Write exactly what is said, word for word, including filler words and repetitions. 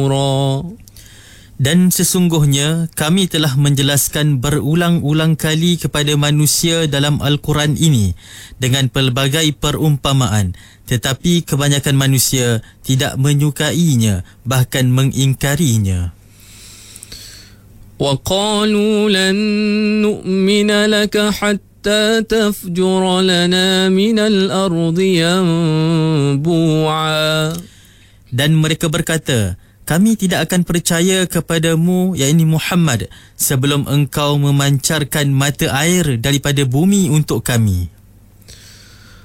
Dan sesungguhnya kami telah menjelaskan berulang-ulang kali kepada manusia dalam Al-Quran ini dengan pelbagai perumpamaan, tetapi kebanyakan manusia tidak menyukainya, bahkan mengingkarinya. وَقَالُوا لَن نُؤْمِنَ لَكَ حَتَّى تَفْجُرَ لَنَا مِنَ الْأَرْضِ يَنبُوعًا. Dan mereka berkata, kami tidak akan percaya kepadamu, yakni Muhammad, sebelum engkau memancarkan mata air daripada bumi untuk kami.